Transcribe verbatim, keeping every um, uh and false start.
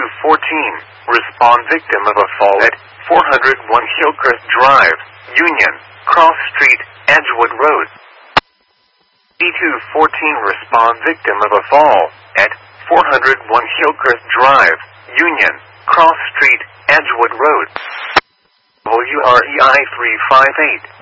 two fourteen, respond victim of a fall at four oh one Hillcrest Drive, Union, Cross Street, Edgewood Road. E two fourteen, respond victim of a fall at four oh one Hillcrest Drive, Union, Cross Street, Edgewood Road. W R E I three five eight.